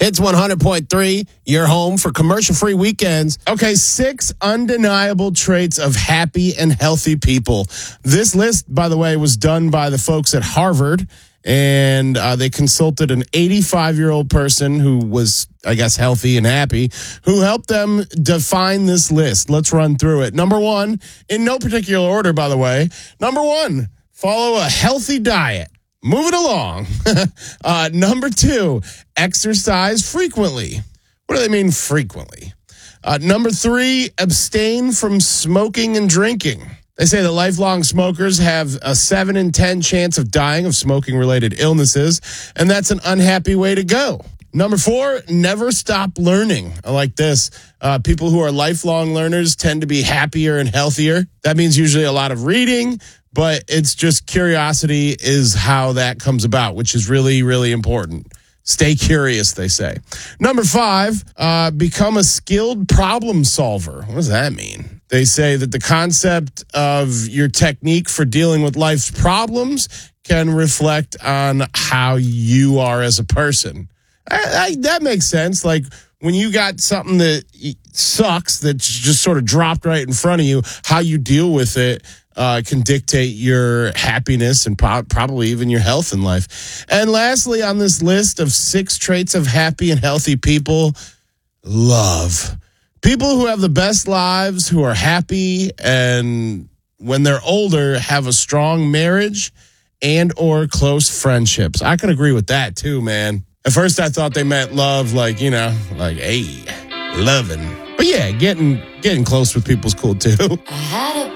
It's 100.3, your home for commercial-free weekends. Okay, 6 undeniable traits of happy and healthy people. This list, by the way, was done by the folks at Harvard, and they consulted an 85-year-old person who was, I guess, healthy and happy, who helped them define this list. Let's run through it. Number 1, in no particular order, by the way. Number 1, follow a healthy diet. Moving along. Number 2, exercise frequently. What do they mean frequently? Number 3, abstain from smoking and drinking. They say that lifelong smokers have a 7 in 10 chance of dying of smoking-related illnesses, and that's an unhappy way to go. Number 4, never stop learning. I like this. People who are lifelong learners tend to be happier and healthier. That means usually a lot of reading, but it's just curiosity is how that comes about, which is really, really important. Stay curious, they say. Number 5, become a skilled problem solver. What does that mean? They say that the concept of your technique for dealing with life's problems can reflect on how you are as a person. That makes sense. Like when you got something that sucks that's just sort of dropped right in front of you, how you deal with it can dictate your happiness and probably even your health in life. And lastly, on this list of 6 traits of happy and healthy people, love. People who have the best lives, who are happy, and when they're older, have a strong marriage and or close friendships. I can agree with that too, man. At first, I thought they meant love, like, you know, like, hey, loving. But yeah, getting close with people's cool too. I had a